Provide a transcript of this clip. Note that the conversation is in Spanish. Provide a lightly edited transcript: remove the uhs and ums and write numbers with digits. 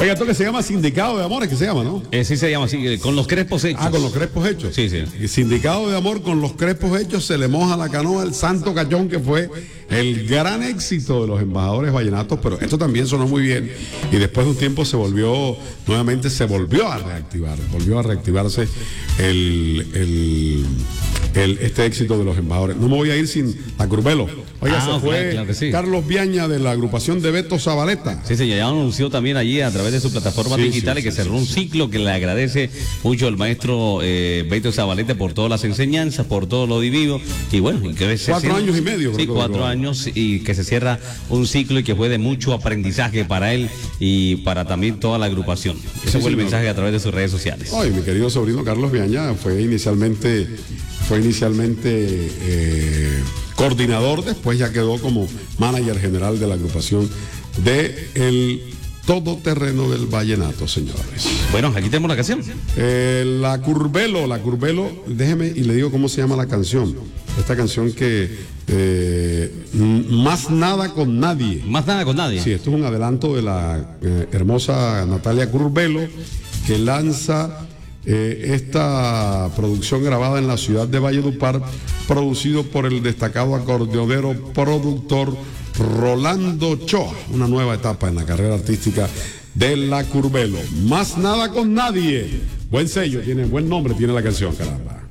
Oiga, esto que se llama Sindicato de Amor, es que se llama, ¿no? Sí se llama así, con los crespos hechos. Ah, con los crespos hechos. Sí, sí. Sindicato de Amor con los crespos hechos, se le moja la canoa al Santo Cachón, que fue el gran éxito de los embajadores vallenatos, pero esto también sonó muy bien y después de un tiempo nuevamente se volvió a reactivarse este éxito de los embajadores. No me voy a ir sin la Curbelo. Oiga, se fue claro que sí. Carlos Viaña de la agrupación de Beto Zabaleta. Sí, ya anunció también allí a través de sus plataformas digitales que cerró un ciclo, que le agradece mucho al maestro Beto Zabaleta por todas las enseñanzas, por todo lo vivido. Y bueno, y que 4 años y medio. Sí, 4 años y que se cierra un ciclo y que fue de mucho aprendizaje para él y para también toda la agrupación. Ese fue el mensaje a través de sus redes sociales. Ay, mi querido sobrino Carlos Viaña fue inicialmente coordinador, después ya quedó como manager general de la agrupación de el todoterreno del vallenato, señores. Bueno, aquí tenemos la canción. La Curbelo, déjeme y le digo cómo se llama la canción. Esta canción que Más Nada con Nadie. Más Nada con Nadie. Sí, esto es un adelanto de la hermosa Natalia Curbelo, que lanza esta producción grabada en la ciudad de Valledupar, producido por el destacado acordeonero productor Rolando Choa. Una nueva etapa en la carrera artística de la Curbelo. Más Nada con Nadie. Buen sello, buen nombre tiene la canción, caramba.